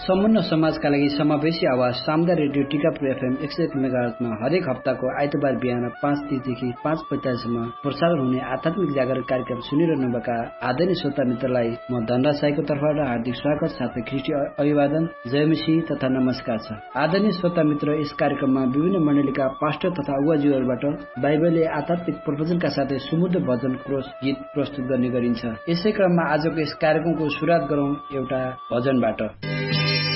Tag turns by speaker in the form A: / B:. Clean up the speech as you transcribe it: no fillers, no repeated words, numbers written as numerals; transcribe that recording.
A: सम्पूर्ण समाजका लागि समावेशी आवाज सामदा रेडियो टिकापुर एफएम 101 मेगाहर्जमा हरेक हप्ताको आइतबार बिहान 5:30 देखि 5:45 सम्म प्रसारण हुने आध्यात्मिक जागरण कार्यक्रम सुनिरहनुभएका आदरणीय श्रोता मित्रलाई म धनराज साईको तर्फबाट हार्दिक स्वागत साथै ख्रिस्टी अभिवादन जयमसी तथा नमस्कार छ। आदरणीय श्रोता मित्र, यस कार्यक्रममा विभिन्न मण्डलीका पास्टर तथा अगुवाजीहरूबाट बाइबलले आध्यात्मिक प्रवचनका साथै सुमधुर भजन क्रोस गीत प्रस्तुत गर्ने गरिन्छ। यसै क्रममा आजको यस कार्यक्रमको सुरुवात गरौं एउटा भजनबाट।